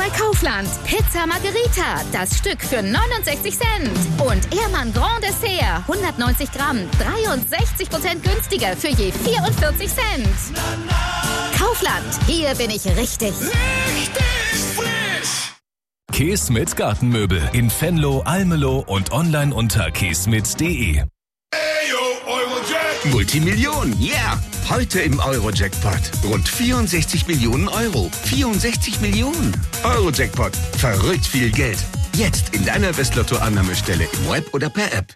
bei Kaufland. Pizza Margherita, das Stück für 69 Cent. Und Ehrmann Grand Dessert, 190 Gramm, 63% günstiger für je 44 Cent. Kaufland, hier bin ich richtig. Richtig frisch! Kees mit Gartenmöbel in Venlo, Almelo und online unter keesmit.de. Multimillion, yeah! Heute im Euro-Jackpot. Rund 64 Millionen Euro. 64 Millionen. Euro-Jackpot. Verrückt viel Geld. Jetzt in deiner Westlotto-Annahmestelle im Web oder per App.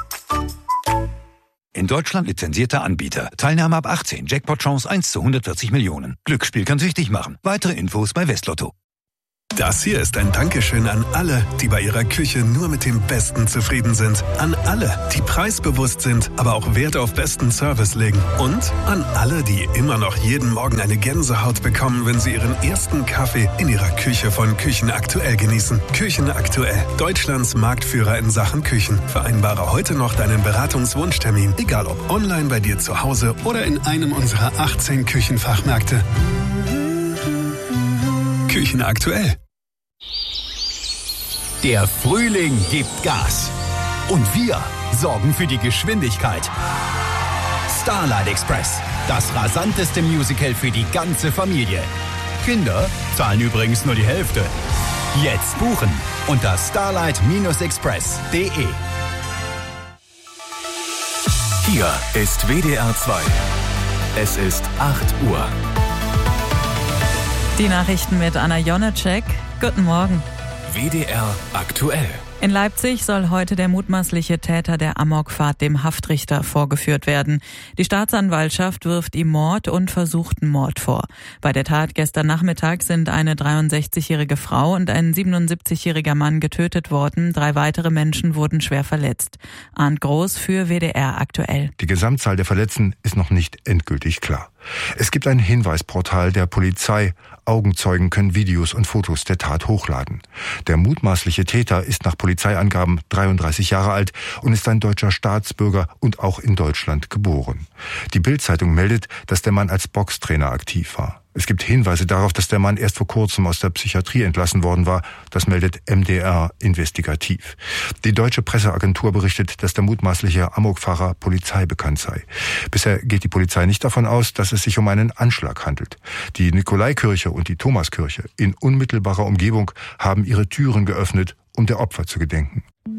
In Deutschland lizenzierter Anbieter. Teilnahme ab 18. Jackpot-Chance 1 zu 140 Millionen. Glücksspiel kann süchtig machen. Weitere Infos bei Westlotto. Das hier ist ein Dankeschön an alle, die bei ihrer Küche nur mit dem Besten zufrieden sind. An alle, die preisbewusst sind, aber auch Wert auf besten Service legen. Und an alle, die immer noch jeden Morgen eine Gänsehaut bekommen, wenn sie ihren ersten Kaffee in ihrer Küche von Küchen Aktuell genießen. Küchen Aktuell, Deutschlands Marktführer in Sachen Küchen. Vereinbare heute noch deinen Beratungswunschtermin, egal ob online bei dir zu Hause oder in einem unserer 18 Küchenfachmärkte. Küchen Aktuell. Der Frühling gibt Gas. Und wir sorgen für die Geschwindigkeit. Starlight Express, das rasanteste Musical für die ganze Familie. Kinder zahlen übrigens nur die Hälfte. Jetzt buchen unter starlight-express.de. Hier ist WDR 2. Es ist 8 Uhr. Die Nachrichten mit Anna Jonecek. Guten Morgen. WDR aktuell. In Leipzig soll heute der mutmaßliche Täter der Amokfahrt dem Haftrichter vorgeführt werden. Die Staatsanwaltschaft wirft ihm Mord und versuchten Mord vor. Bei der Tat gestern Nachmittag sind eine 63-jährige Frau und ein 77-jähriger Mann getötet worden. 3 weitere Menschen wurden schwer verletzt. Arndt Groß für WDR aktuell. Die Gesamtzahl der Verletzten ist noch nicht endgültig klar. Es gibt ein Hinweisportal der Polizei. Augenzeugen können Videos und Fotos der Tat hochladen. Der mutmaßliche Täter ist nach Polizeiangaben 33 Jahre alt und ist ein deutscher Staatsbürger und auch in Deutschland geboren. Die Bild-Zeitung meldet, dass der Mann als Boxtrainer aktiv war. Es gibt Hinweise darauf, dass der Mann erst vor kurzem aus der Psychiatrie entlassen worden war. Das meldet MDR investigativ. Die deutsche Presseagentur berichtet, dass der mutmaßliche Amokfahrer polizeibekannt sei. Bisher geht die Polizei nicht davon aus, dass es sich um einen Anschlag handelt. Die Nikolaikirche und die Thomaskirche in unmittelbarer Umgebung haben ihre Türen geöffnet, um der Opfer zu gedenken.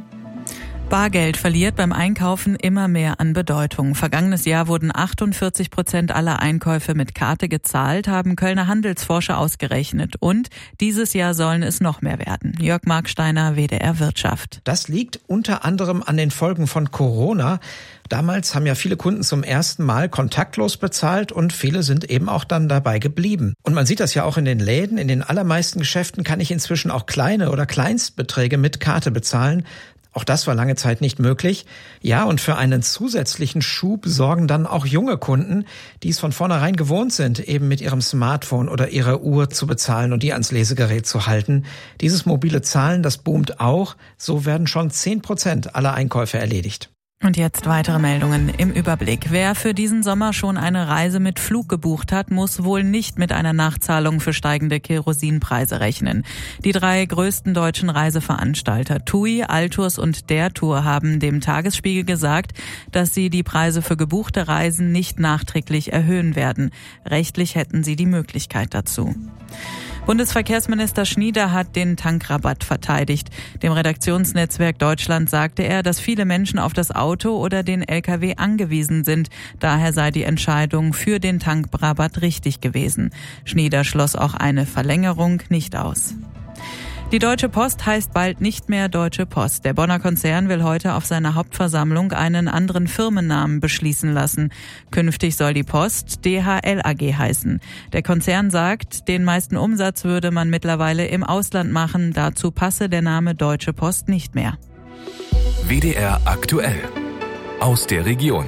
Bargeld verliert beim Einkaufen immer mehr an Bedeutung. Vergangenes Jahr wurden 48% aller Einkäufe mit Karte gezahlt, haben Kölner Handelsforscher ausgerechnet. Und dieses Jahr sollen es noch mehr werden. Jörg Marksteiner, WDR Wirtschaft. Das liegt unter anderem an den Folgen von Corona. Damals haben ja viele Kunden zum ersten Mal kontaktlos bezahlt und viele sind eben auch dann dabei geblieben. Und man sieht das ja auch in den Läden. In den allermeisten Geschäften kann ich inzwischen auch kleine oder Kleinstbeträge mit Karte bezahlen. Auch das war lange Zeit nicht möglich. Ja, und für einen zusätzlichen Schub sorgen dann auch junge Kunden, die es von vornherein gewohnt sind, eben mit ihrem Smartphone oder ihrer Uhr zu bezahlen und die ans Lesegerät zu halten. Dieses mobile Zahlen, das boomt auch. So werden schon 10% aller Einkäufe erledigt. Und jetzt weitere Meldungen im Überblick. Wer für diesen Sommer schon eine Reise mit Flug gebucht hat, muss wohl nicht mit einer Nachzahlung für steigende Kerosinpreise rechnen. Die 3 größten deutschen Reiseveranstalter TUI, Altours und Der Tour haben dem Tagesspiegel gesagt, dass sie die Preise für gebuchte Reisen nicht nachträglich erhöhen werden. Rechtlich hätten sie die Möglichkeit dazu. Bundesverkehrsminister Schnieder hat den Tankrabatt verteidigt. Dem Redaktionsnetzwerk Deutschland sagte er, dass viele Menschen auf das Auto oder den LKW angewiesen sind. Daher sei die Entscheidung für den Tankrabatt richtig gewesen. Schnieder schloss auch eine Verlängerung nicht aus. Die Deutsche Post heißt bald nicht mehr Deutsche Post. Der Bonner Konzern will heute auf seiner Hauptversammlung einen anderen Firmennamen beschließen lassen. Künftig soll die Post DHL AG heißen. Der Konzern sagt, den meisten Umsatz würde man mittlerweile im Ausland machen. Dazu passe der Name Deutsche Post nicht mehr. WDR aktuell. Aus der Region.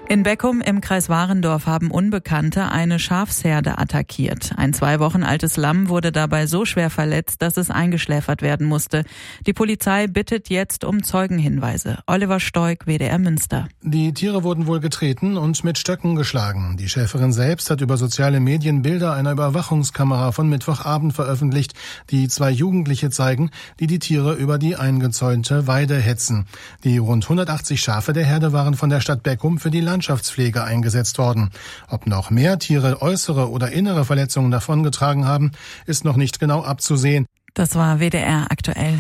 In Beckum im Kreis Warendorf haben Unbekannte eine Schafsherde attackiert. Ein 2 Wochen altes Lamm wurde dabei so schwer verletzt, dass es eingeschläfert werden musste. Die Polizei bittet jetzt um Zeugenhinweise. Oliver Stoik, WDR Münster. Die Tiere wurden wohl getreten und mit Stöcken geschlagen. Die Schäferin selbst hat über soziale Medien Bilder einer Überwachungskamera von Mittwochabend veröffentlicht, die 2 Jugendliche zeigen, die die Tiere über die eingezäunte Weide hetzen. Die rund 180 Schafe der Herde waren von der Stadt Beckum für die Landschaftspflege eingesetzt worden. Ob noch mehr Tiere äußere oder innere Verletzungen davongetragen haben, ist noch nicht genau abzusehen. Das war WDR aktuell.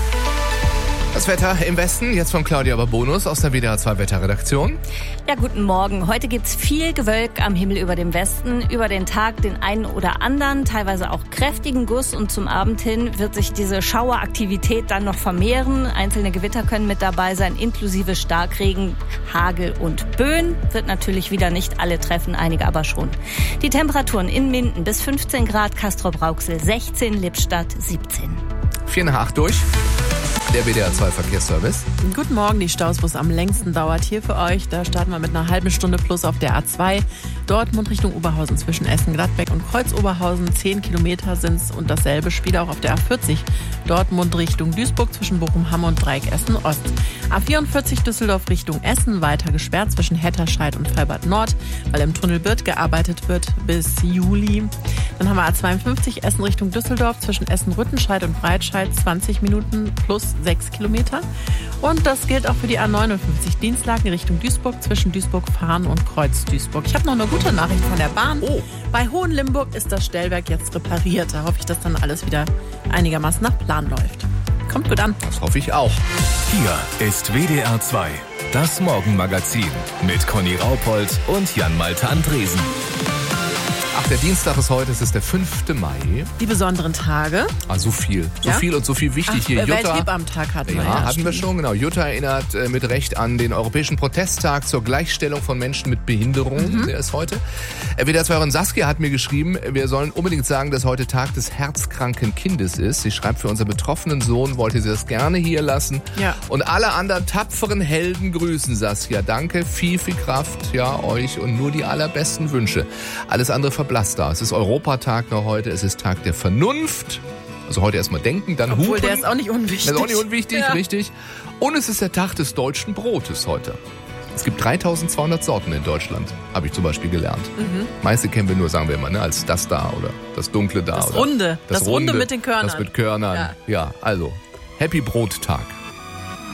Das Wetter im Westen, jetzt von Claudia Babonus aus der WDR 2 Wetterredaktion. Ja, guten Morgen. Heute gibt's viel Gewölk am Himmel über dem Westen. Über den Tag den einen oder anderen, teilweise auch kräftigen Guss. Und zum Abend hin wird sich diese Schaueraktivität dann noch vermehren. Einzelne Gewitter können mit dabei sein, inklusive Starkregen, Hagel und Böen. Wird natürlich wieder nicht alle treffen, einige aber schon. Die Temperaturen in Minden bis 15 Grad, Castrop-Rauxel 16, Lippstadt 17. 7:45 durch. Der WDR 2 Verkehrsservice. Guten Morgen, die Staus, wo es am längsten dauert hier für euch. Da starten wir mit einer halben Stunde plus auf der A2. Dortmund Richtung Oberhausen zwischen Essen-Gladbeck und Kreuz-Oberhausen. 10 Kilometer sind's und dasselbe Spiel auch auf der A40. Dortmund Richtung Duisburg zwischen Bochum-Hamm und Dreieck Essen-Ost. A44 Düsseldorf Richtung Essen weiter gesperrt zwischen Hetterscheid und Freibad Nord, weil im Tunnel Birth gearbeitet wird bis Juli. Dann haben wir A52 Essen Richtung Düsseldorf zwischen Essen-Rüttenscheid und Breitscheid 20 Minuten plus 6 Kilometer. Und das gilt auch für die A59 Dienstlaken Richtung Duisburg zwischen Duisburg-Fahren und Kreuz-Duisburg. Ich habe noch eine gute Nachricht von der Bahn. Bei Hohenlimburg ist das Stellwerk jetzt repariert. Da hoffe ich, dass dann alles wieder einigermaßen nach Plan läuft. Kommt gut an. Das hoffe ich auch. Hier ist WDR 2, das Morgenmagazin mit Conny Raupold und Jan-Malte Andresen. Ach, der Dienstag ist heute, es ist der 5. Mai. Die besonderen Tage. Ah, so viel. So viel und so viel wichtig hier. Welthebamtag hatten wir. Ja, hatten wir schon, genau. Jutta erinnert mit Recht an den Europäischen Protesttag zur Gleichstellung von Menschen mit Behinderung. Der ist heute. WDR-2-Hörerin Saskia hat mir geschrieben, wir sollen unbedingt sagen, dass heute Tag des herzkranken Kindes ist. Sie schreibt, für unseren betroffenen Sohn wollte sie das gerne hier lassen. Ja. Und alle anderen tapferen Helden grüßen, Saskia. Danke, viel, viel Kraft, ja, euch und nur die allerbesten Wünsche. Alles andere verblasst da. Es ist Europatag noch heute, es ist Tag der Vernunft. Also heute erstmal denken, dann Obwohl, hupen. der ist auch nicht unwichtig. Der ist auch nicht unwichtig, ja. Richtig. Und es ist der Tag des deutschen Brotes heute. Es gibt 3200 Sorten in Deutschland, habe ich zum Beispiel gelernt. Meiste kennen wir nur, sagen wir immer, ne, als das da oder das dunkle da. Das oder Runde. Das Runde mit den Körnern. Das mit Körnern. Ja, also Happy Brottag.